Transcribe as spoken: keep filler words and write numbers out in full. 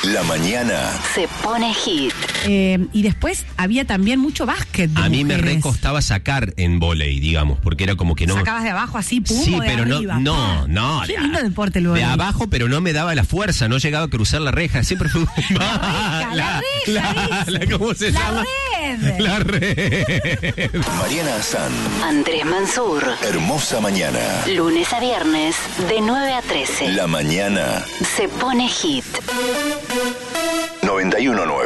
La mañana se pone hit. Eh, y después había también mucho básquet de A mí me mujeres. recostaba sacar en vóley, digamos, porque era como que no... Sacabas de abajo así, pum, Sí, o de pero no, arriba, no, pa. no. Qué de lindo a- deporte el De vóley. abajo, pero no me daba la fuerza, no llegaba a cruzar la reja, siempre fue... La reja, la reja, la- dice. la- ¿Cómo se La llama? red. La red. Mariana San. Andrés Mansur. Hermosa mañana. Lunes a viernes, de nueve a trece. La mañana Se pone hit. noventa y uno nueve.